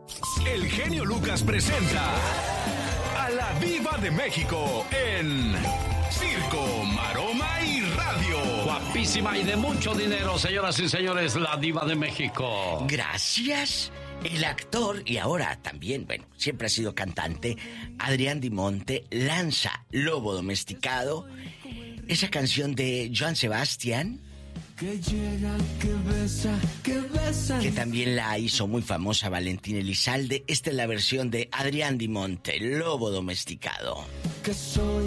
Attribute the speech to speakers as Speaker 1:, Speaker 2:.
Speaker 1: El genio Lucas presenta a la Diva de México en Circo, Maroma y Radio.
Speaker 2: Guapísima y de mucho dinero, señoras y señores, la Diva de México.
Speaker 3: Gracias. El actor y ahora también, bueno, siempre ha sido cantante, Adrián Dimonte, lanza Lobo Domesticado, esa canción de Joan Sebastián,
Speaker 4: que llega, que besa, que
Speaker 3: también la hizo muy famosa Valentín Elizalde. Esta es la versión de Adrián Dimonte, Lobo Domesticado.
Speaker 4: que soy